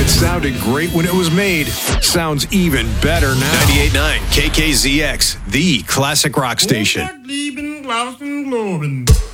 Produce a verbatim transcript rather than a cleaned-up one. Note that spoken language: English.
It sounded great when it was made. Sounds even better now. ninety-eight point nine K K Z X, the classic rock station.